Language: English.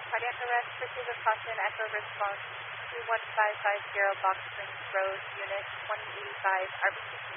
cardiac arrest, proceed with caution, echo response 21550, Box Springs Road, Unit 2085, RBC